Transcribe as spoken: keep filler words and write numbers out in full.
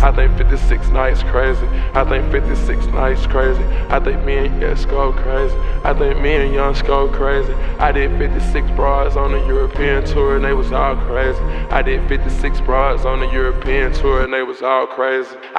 I think fifty-six nights crazy. I think fifty-six nights crazy. I think me and Yes go crazy. I think me and Young go crazy. I did fifty-six broads on the European tour and they was all crazy. I did fifty-six broads on the European tour and they was all crazy. I